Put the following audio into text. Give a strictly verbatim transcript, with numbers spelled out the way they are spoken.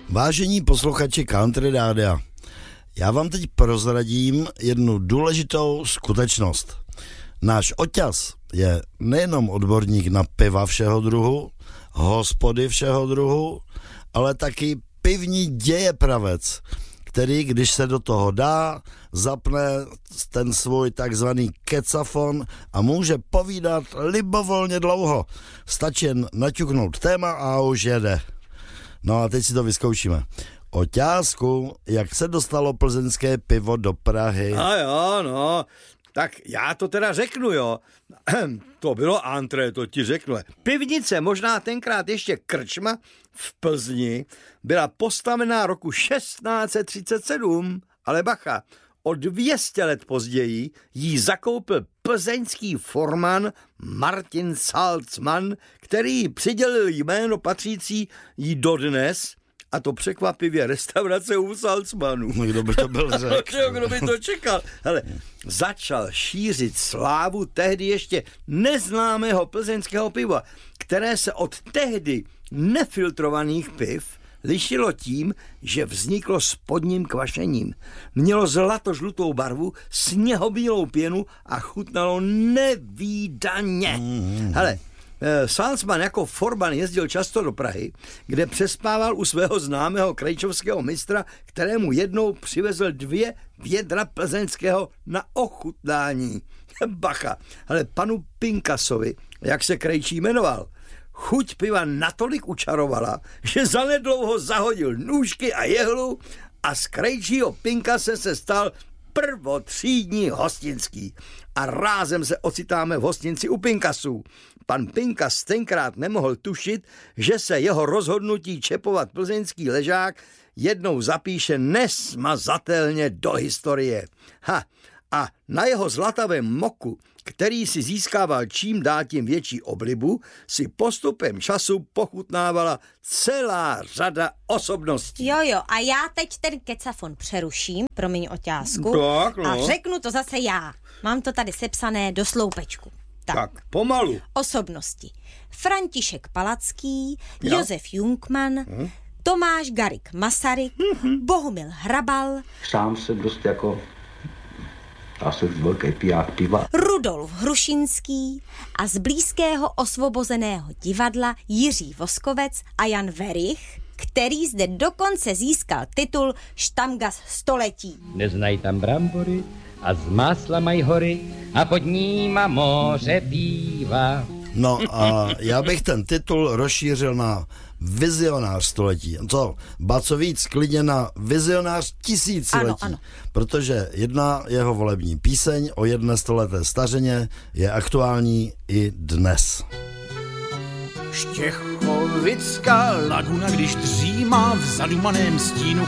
Vážení posluchači Country Rádia, já vám teď prozradím jednu důležitou skutečnost. Náš Oťas je nejenom odborník na piva všeho druhu, hospody všeho druhu, ale taky pivní dějepravec, který, když se do toho dá, zapne ten svůj takzvaný kecafon a může povídat libovolně dlouho. Stačí jen naťuknout téma a už jede. No a teď si to vyzkoušíme. Oťásku, jak se dostalo plzeňské pivo do Prahy? A jo, no, tak já to teda řeknu, jo. To bylo antré, to ti řeknu. Pivnice, možná tenkrát ještě krčma v Plzni, byla postavená roku šestnáct set třicet sedm, ale bacha, o dvě stě let později jí zakoupil plzeňský forman Martin Salzman, který přidělil jméno patřící jí dodnes, a to překvapivě restaurace u Salzmanů. Kdo by to byl řekl? Kdo by to čekal? Hele, začal šířit slávu tehdy ještě neznámého plzeňského piva, které se od tehdy nefiltrovaných piv lišilo tím, že vzniklo spodním kvašením. Mělo zlatožlutou barvu, sněhobílou pěnu a chutnalo nevídaně. Mm. Hele, Salzman jako forman jezdil často do Prahy, kde přespával u svého známého krejčovského mistra, kterému jednou přivezl dvě vědra plzeňského na ochutnání. Bacha, ale panu Pinkasovi, jak se krejčí jmenoval, chuť piva natolik učarovala, že zanedlouho zahodil nůžky a jehlu a z krejčího Pinkase se stal prvotřídní hostinský. A rázem se ocitáme v hostinci u Pinkasů. Pan Pinkas tenkrát nemohl tušit, že se jeho rozhodnutí čepovat plzeňský ležák jednou zapíše nesmazatelně do historie. Ha, a na jeho zlatavém moku, který si získával čím dál tím větší oblibu, si postupem času pochutnávala celá řada osobností. Jo, jo, a já teď ten kecafon přeruším, promiň Oťásku, tak, no. A řeknu to zase já. Mám to tady sepsané do sloupečku. Tak, tak pomalu. Osobnosti. František Palacký, Jo. Josef Jungmann, hmm. Tomáš Garrigue Masaryk, hmm. Bohumil Hrabal, Sám jsem dost jako... Já jsem velký piják piva. Rudolf Hrušinský a z blízkého osvobozeného divadla Jiří Voskovec a Jan Werich, který zde dokonce získal titul Štamgast století. Neznají tam brambory a z másla mají hory a pod níma moře píva. No a já bych ten titul rozšířil na vizionář století. Co? Ba co víc, klidně na vizionář tisíciletí. Ano, ano. Protože jedna jeho volební píseň o jedné stoleté stařeně je aktuální i dnes. Štěchovická laguna, když dřímá v zadumaném stínu,